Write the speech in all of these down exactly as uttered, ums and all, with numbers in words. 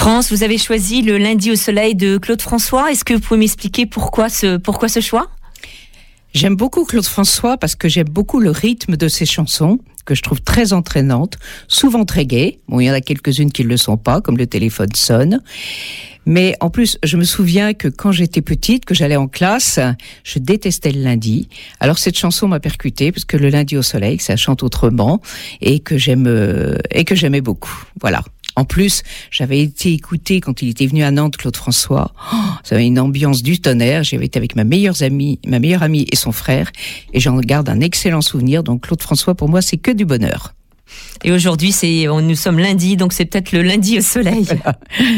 France, vous avez choisi le Lundi au soleil de Claude François. Est-ce que vous pouvez m'expliquer pourquoi ce, pourquoi ce choix ? J'aime beaucoup Claude François parce que j'aime beaucoup le rythme de ses chansons, que je trouve très entraînantes, souvent très gaies. Bon, il y en a quelques-unes qui ne le sont pas, comme Le téléphone sonne. Mais en plus, je me souviens que quand j'étais petite, que j'allais en classe, je détestais le lundi. Alors cette chanson m'a percutée, parce que le Lundi au soleil, ça chante autrement, et que j'aime, euh, et que j'aimais beaucoup. Voilà. En plus, j'avais été écouter quand il était venu à Nantes, Claude François. Oh, ça avait une ambiance du tonnerre. J'avais été avec ma meilleure amie, ma meilleure amie et son frère, et j'en garde un excellent souvenir. Donc Claude François, pour moi, c'est que du bonheur. Et aujourd'hui, c'est, nous sommes lundi, donc c'est peut-être le Lundi au soleil. Voilà.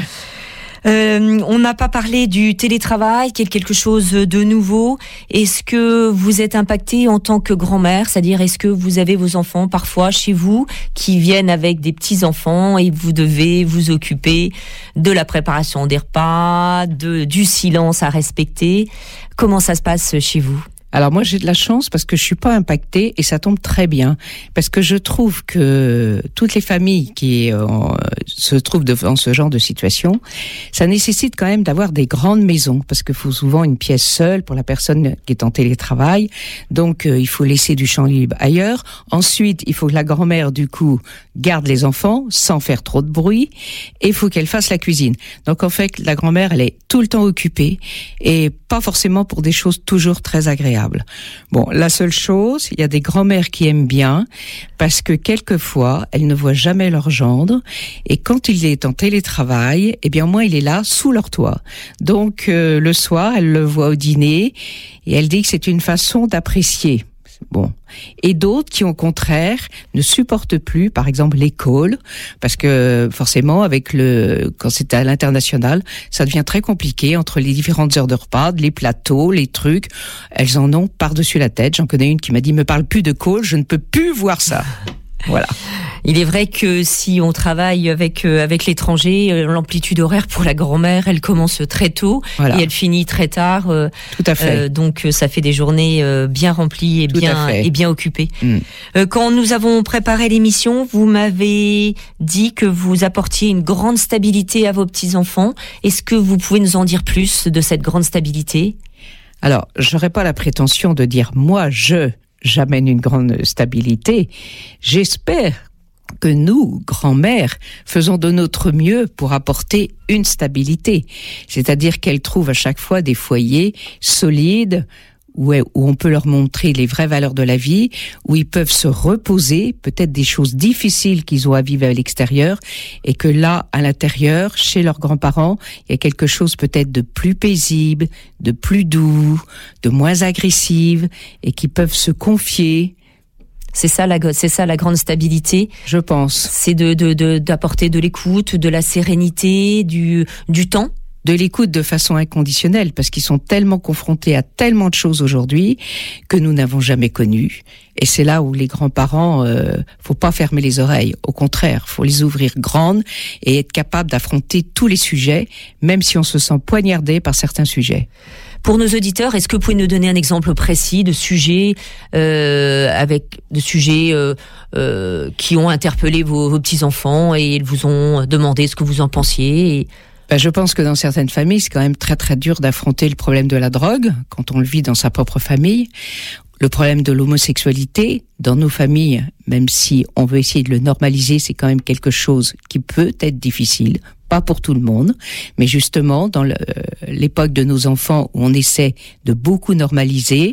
Euh, on n'a pas parlé du télétravail, qui est quelque chose de nouveau. Est-ce que vous êtes impacté en tant que grand-mère ? C'est-à-dire, est-ce que vous avez vos enfants parfois chez vous qui viennent avec des petits-enfants et vous devez vous occuper de la préparation des repas, de, du silence à respecter ? Comment ça se passe chez vous ? Alors moi j'ai de la chance parce que je suis pas impactée et ça tombe très bien parce que je trouve que toutes les familles qui euh, se trouvent devant ce genre de situation, ça nécessite quand même d'avoir des grandes maisons parce qu'il faut souvent une pièce seule pour la personne qui est en télétravail, donc euh, il faut laisser du champ libre ailleurs. Ensuite il faut que la grand-mère du coup garde les enfants sans faire trop de bruit et il faut qu'elle fasse la cuisine. Donc en fait la grand-mère elle est tout le temps occupée et pas forcément pour des choses toujours très agréables. Bon, la seule chose, il y a des grands-mères qui aiment bien parce que quelquefois, elles ne voient jamais leur gendre et quand il est en télétravail, eh bien moi, il est là sous leur toit. Donc euh, le soir, elle le voit au dîner et elle dit que c'est une façon d'apprécier. Bon. Et d'autres qui, au contraire, ne supportent plus, par exemple, les calls, parce que, forcément, avec le, quand c'est à l'international, ça devient très compliqué entre les différentes heures de repas, les plateaux, les trucs. Elles en ont par-dessus la tête. J'en connais une qui m'a dit, me parle plus de calls, je ne peux plus voir ça. Voilà. Il est vrai que si on travaille avec euh, avec l'étranger, euh, l'amplitude horaire pour la grand-mère, elle commence très tôt voilà. et elle finit très tard. Euh, Tout à fait. Euh, donc ça fait des journées euh, bien remplies et Tout bien et bien occupées. Mm. Euh, quand nous avons préparé l'émission, vous m'avez dit que vous apportiez une grande stabilité à vos petits-enfants. Est-ce que vous pouvez nous en dire plus de cette grande stabilité ? Alors, j'aurais pas la prétention de dire moi je j'amène une grande stabilité. J'espère que nous, grand-mères, faisons de notre mieux pour apporter une stabilité. C'est-à-dire qu'elles trouvent à chaque fois des foyers solides, où, où on peut leur montrer les vraies valeurs de la vie, où ils peuvent se reposer, peut-être des choses difficiles qu'ils ont à vivre à l'extérieur, et que là, à l'intérieur, chez leurs grands-parents, il y a quelque chose peut-être de plus paisible, de plus doux, de moins agressif, et qui peuvent se confier. C'est ça la, c'est ça la grande stabilité. Je pense. C'est de, de, de, d'apporter de l'écoute, de la sérénité, du, du temps. De l'écoute de façon inconditionnelle, parce qu'ils sont tellement confrontés à tellement de choses aujourd'hui que nous n'avons jamais connues. Et c'est là où les grands-parents, euh, faut pas fermer les oreilles. Au contraire, faut les ouvrir grandes et être capable d'affronter tous les sujets, même si on se sent poignardé par certains sujets. Pour nos auditeurs, est-ce que vous pouvez nous donner un exemple précis de sujets euh, avec de sujets euh, euh, qui ont interpellé vos, vos petits-enfants et ils vous ont demandé ce que vous en pensiez et... Ben, je pense que dans certaines familles, c'est quand même très très dur d'affronter le problème de la drogue, quand on le vit dans sa propre famille. Le problème de l'homosexualité, dans nos familles, même si on veut essayer de le normaliser, c'est quand même quelque chose qui peut être difficile, pas pour tout le monde, mais justement, dans le, l'époque de nos enfants où on essaie de beaucoup normaliser,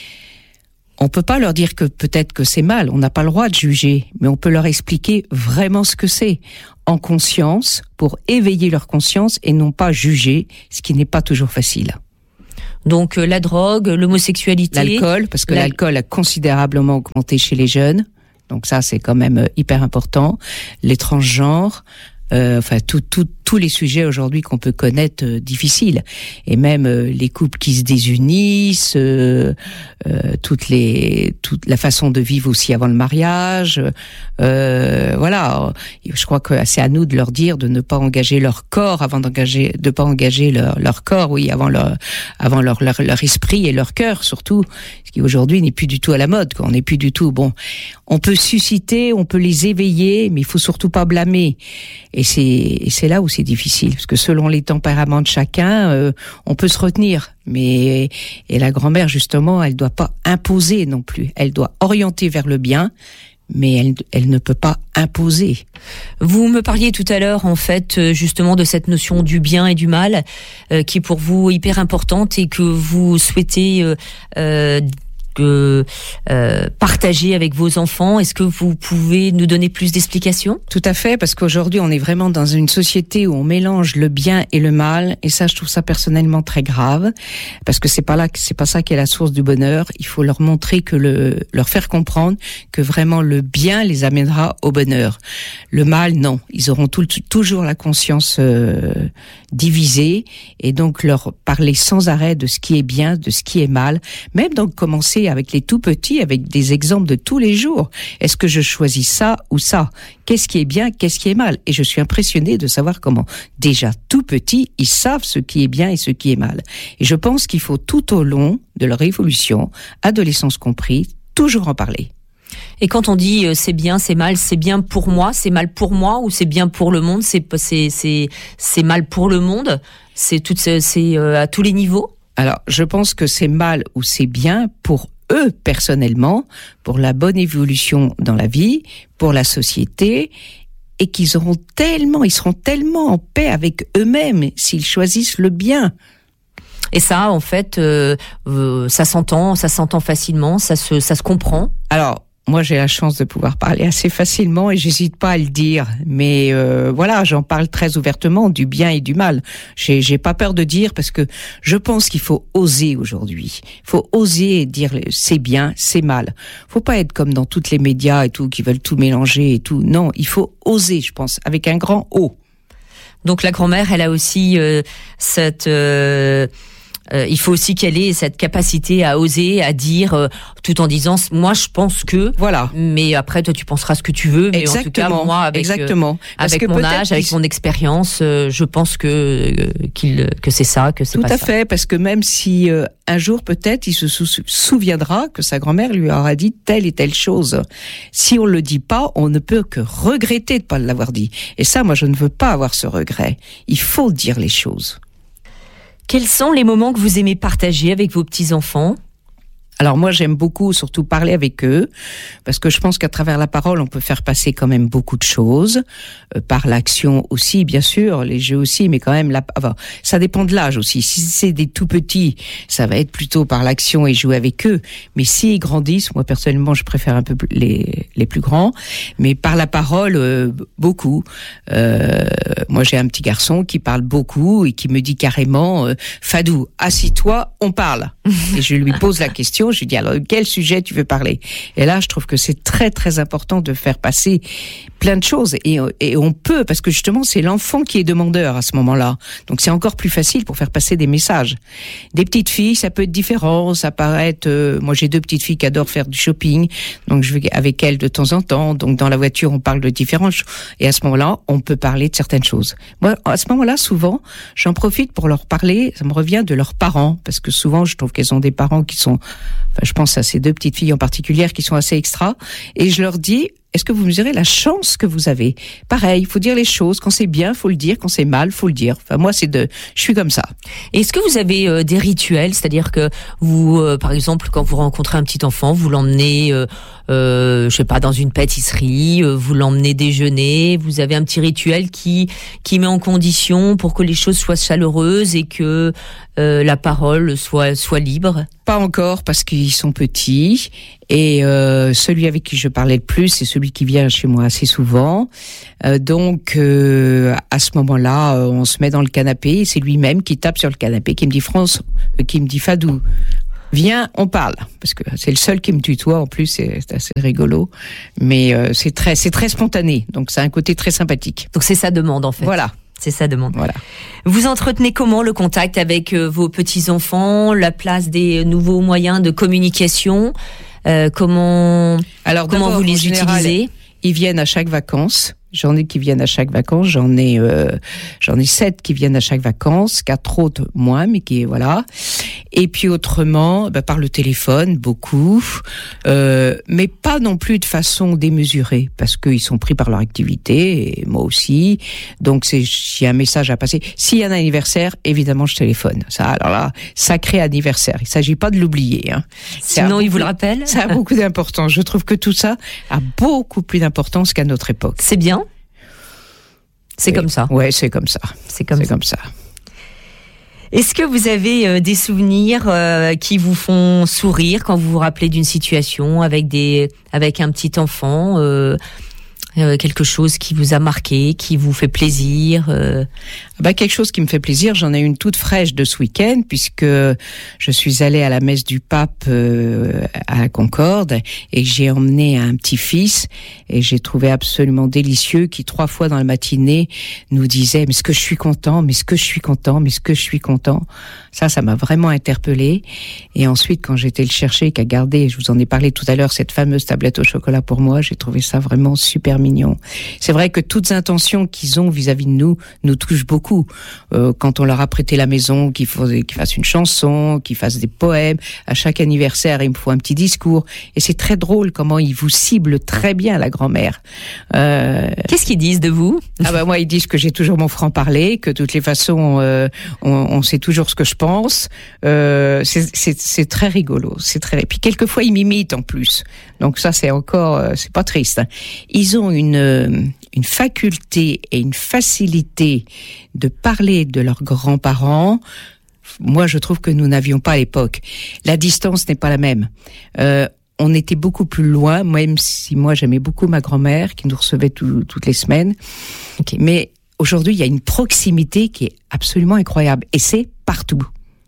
on peut pas leur dire que peut-être que c'est mal, on n'a pas le droit de juger, mais on peut leur expliquer vraiment ce que c'est, en conscience, pour éveiller leur conscience et non pas juger, ce qui n'est pas toujours facile. Donc euh, la drogue, l'homosexualité... L'alcool, parce que la... l'alcool a considérablement augmenté chez les jeunes, donc ça c'est quand même hyper important. Les transgenres, euh, enfin tout, tout, tous les sujets aujourd'hui qu'on peut connaître euh, difficiles, et même euh, les couples qui se désunissent, euh, euh, toutes les, toute la façon de vivre aussi avant le mariage. Euh, voilà, je crois que c'est à nous de leur dire de ne pas engager leur corps avant d'engager, de pas engager leur, leur corps, oui, avant leur, avant leur, leur, leur esprit et leur cœur surtout, ce qui aujourd'hui n'est plus du tout à la mode, quoi. On n'est plus du tout bon. On peut susciter, on peut les éveiller, mais il faut surtout pas blâmer. Et c'est, et c'est là où c'est difficile, parce que selon les tempéraments de chacun, euh, on peut se retenir. Mais et la grand-mère, justement, elle doit pas imposer non plus. Elle doit orienter vers le bien, mais elle, elle ne peut pas imposer. Vous me parliez tout à l'heure, en fait, justement, de cette notion du bien et du mal, euh, qui est pour vous hyper importante et que vous souhaitez euh, euh, que, euh, partager avec vos enfants. Est-ce que vous pouvez nous donner plus d'explications ? Tout à fait, parce qu'aujourd'hui, on est vraiment dans une société où on mélange le bien et le mal, et ça, je trouve ça personnellement très grave, parce que c'est pas là, c'est pas ça qui est la source du bonheur. Il faut leur montrer que le, leur faire comprendre que vraiment le bien les amènera au bonheur. Le mal, non. Ils auront tout, toujours la conscience euh, divisée, et donc leur parler sans arrêt de ce qui est bien, de ce qui est mal, même donc commencer avec les tout petits, avec des exemples de tous les jours. Est-ce que je choisis ça ou ça ? Qu'est-ce qui est bien, qu'est-ce qui est mal ? Et je suis impressionnée de savoir comment, déjà tout petits, ils savent ce qui est bien et ce qui est mal. Et je pense qu'il faut tout au long de leur évolution, adolescence compris, toujours en parler. Et quand on dit euh, c'est bien, c'est mal, c'est bien pour moi, c'est mal pour moi, ou c'est bien pour le monde, c'est c'est c'est c'est mal pour le monde, c'est tout, c'est, c'est euh, à tous les niveaux. Alors, je pense que c'est mal ou c'est bien pour eux personnellement, pour la bonne évolution dans la vie, pour la société, et qu'ils auront tellement, ils seront tellement en paix avec eux-mêmes s'ils choisissent le bien. Et ça, en fait, euh, euh, ça s'entend, ça s'entend facilement, ça se, ça se comprend. Alors, moi, j'ai la chance de pouvoir parler assez facilement et j'hésite pas à le dire. Mais euh, voilà, j'en parle très ouvertement du bien et du mal. J'ai, j'ai pas peur de dire parce que je pense qu'il faut oser aujourd'hui. Il faut oser dire c'est bien, c'est mal. Faut pas être comme dans toutes les médias et tout qui veulent tout mélanger et tout. Non, il faut oser, je pense, avec un grand O. Donc la grand-mère, elle a aussi euh, cette... Euh Euh, il faut aussi qu'elle ait cette capacité à oser, à dire, euh, tout en disant, moi je pense que. Voilà. Mais après, toi tu penseras ce que tu veux. Mais exactement, en tout cas, moi, avec, exactement. Euh, avec mon âge, avec mon expérience, euh, je pense que euh, qu'il que c'est ça, que c'est tout pas ça. Tout à fait, parce que même si euh, un jour peut-être il se sou- souviendra que sa grand-mère lui aura dit telle et telle chose. Si on le dit pas, on ne peut que regretter de pas l'avoir dit. Et ça, moi, je ne veux pas avoir ce regret. Il faut dire les choses. Quels sont les moments que vous aimez partager avec vos petits-enfants ? Alors moi, j'aime beaucoup surtout parler avec eux, parce que je pense qu'à travers la parole, on peut faire passer quand même beaucoup de choses, euh, par l'action aussi, bien sûr, les jeux aussi, mais quand même, la, enfin, ça dépend de l'âge aussi. Si c'est des tout petits, ça va être plutôt par l'action et jouer avec eux. Mais s'ils grandissent, moi personnellement, je préfère un peu les, les plus grands, mais par la parole, euh, beaucoup. Euh, moi, j'ai un petit garçon qui parle beaucoup et qui me dit carrément, euh, Fadou, assis-toi, on parle. Et je lui pose la question. Je lui dis, alors, quel sujet tu veux parler ? Et là, je trouve que c'est très, très important de faire passer plein de choses. Et, et on peut, parce que justement, c'est l'enfant qui est demandeur à ce moment-là. Donc, c'est encore plus facile pour faire passer des messages. Des petites filles, ça peut être différent. Ça paraît être... Euh, moi, j'ai deux petites filles qui adorent faire du shopping. Donc, je vais avec elles de temps en temps. Donc, dans la voiture, on parle de différentes choses. Et à ce moment-là, on peut parler de certaines choses. Moi, à ce moment-là, souvent, j'en profite pour leur parler. Ça me revient de leurs parents. Parce que souvent, je trouve qu'elles ont des parents qui sont... Enfin, je pense à ces deux petites filles en particulier qui sont assez extra. Et je leur dis, est-ce que vous mesurez la chance que vous avez ? Pareil, il faut dire les choses. Quand c'est bien, faut le dire. Quand c'est mal, faut le dire. Enfin, moi, c'est de, je suis comme ça. Est-ce que vous avez euh, des rituels ? C'est-à-dire que vous, euh, par exemple, quand vous rencontrez un petit enfant, vous l'emmenez, euh, euh, je sais pas, dans une pâtisserie, euh, vous l'emmenez déjeuner. Vous avez un petit rituel qui qui met en condition pour que les choses soient chaleureuses et que euh, la parole soit soit libre. Pas encore parce qu'ils sont petits et euh, celui avec qui je parlais le plus, c'est celui qui vient chez moi assez souvent. Euh, donc euh, à ce moment-là, euh, on se met dans le canapé et c'est lui-même qui tape sur le canapé, qui me dit France, euh, qui me dit Fadou, viens, on parle, parce que c'est le seul qui me tutoie en plus, c'est, c'est assez rigolo, mais euh, c'est très, c'est très spontané, donc c'est un côté très sympathique. Donc c'est sa demande en fait. Voilà. C'est sa demande. Voilà. Vous entretenez comment le contact avec euh, vos petits-enfants, la place des nouveaux moyens de communication, euh, comment, Alors, comment vous les général, utilisez ? Ils viennent à chaque vacances. J'en ai qui viennent à chaque vacances, j'en ai euh, j'en ai sept qui viennent à chaque vacances, quatre autres moins, mais qui voilà. Et puis autrement, bah, par le téléphone, beaucoup, euh, mais pas non plus de façon démesurée, parce qu'ils sont pris par leur activité, et moi aussi. Donc c'est s'il y a un message à passer, s'il y a un anniversaire, évidemment je téléphone. Ça, alors là, sacré anniversaire. Il s'agit pas de l'oublier. Hein. Sinon, il vous le rappelle. Ça a beaucoup d'importance. Je trouve que tout ça a beaucoup plus d'importance qu'à notre époque. C'est bien. C'est oui. comme ça. Ouais, c'est comme ça. C'est comme c'est ça. comme ça. Est-ce que vous avez euh, des souvenirs euh, qui vous font sourire quand vous vous rappelez d'une situation avec des avec un petit enfant, euh, euh, quelque chose qui vous a marqué, qui vous fait plaisir euh... Bah, quelque chose qui me fait plaisir, j'en ai une toute fraîche de ce week-end, puisque je suis allée à la messe du pape euh, à la Concorde, et j'ai emmené un petit-fils, et j'ai trouvé absolument délicieux, qui trois fois dans la matinée nous disait « mais est-ce que je suis content, mais est-ce que je suis content, mais est-ce que je suis content ?» Ça, ça m'a vraiment interpellée. Et ensuite, quand j'étais le chercher, qu'a gardé, je vous en ai parlé tout à l'heure, cette fameuse tablette au chocolat pour moi, j'ai trouvé ça vraiment super mignon. C'est vrai que toutes les intentions qu'ils ont vis-à-vis de nous, nous touchent beaucoup. Euh, quand on leur a prêté la maison, qu'ils, faut, qu'ils fassent une chanson, qu'ils fassent des poèmes, à chaque anniversaire, il me faut un petit discours. Et c'est très drôle comment ils vous ciblent très bien, la grand-mère. Euh... Qu'est-ce qu'ils disent de vous ? Ah bah moi, ils disent que j'ai toujours mon franc-parler, que de toutes les façons, euh, on, on sait toujours ce que je pense. Euh, c'est, c'est, c'est très rigolo. C'est très. Et puis quelquefois, ils m'imitent en plus. Donc ça, c'est encore, euh, c'est pas triste. Hein. Ils ont une euh, une faculté et une facilité de parler de leurs grands-parents. Moi, je trouve que nous n'avions pas à l'époque. La distance n'est pas la même. Euh, on était beaucoup plus loin, même si moi, j'aimais beaucoup ma grand-mère, qui nous recevait tout, toutes les semaines. Okay. Mais aujourd'hui, il y a une proximité qui est absolument incroyable. Et c'est partout.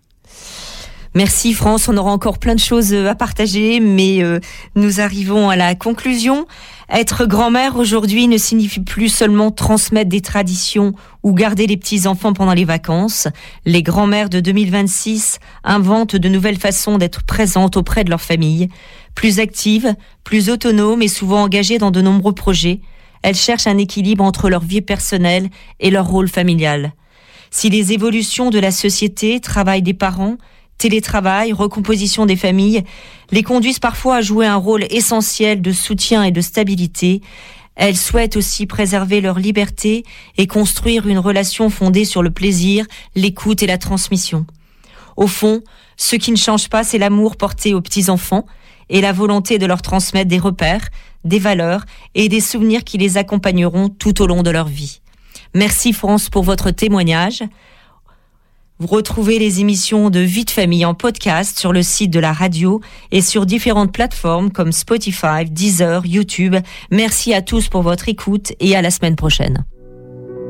Merci France, on aura encore plein de choses à partager, mais euh, nous arrivons à la conclusion. Être grand-mère aujourd'hui ne signifie plus seulement transmettre des traditions ou garder les petits-enfants pendant les vacances. Les grand-mères de deux mille vingt-six inventent de nouvelles façons d'être présentes auprès de leur famille. Plus actives, plus autonomes et souvent engagées dans de nombreux projets, elles cherchent un équilibre entre leur vie personnelle et leur rôle familial. Si les évolutions de la société, travail des parents, télétravail, recomposition des familles, les conduisent parfois à jouer un rôle essentiel de soutien et de stabilité. Elles souhaitent aussi préserver leur liberté et construire une relation fondée sur le plaisir, l'écoute et la transmission. Au fond, ce qui ne change pas, c'est l'amour porté aux petits-enfants et la volonté de leur transmettre des repères, des valeurs et des souvenirs qui les accompagneront tout au long de leur vie. Merci France pour votre témoignage. Vous retrouvez les émissions de Vie de Famille en podcast sur le site de la radio et sur différentes plateformes comme Spotify, Deezer, YouTube. Merci à tous pour votre écoute et à la semaine prochaine.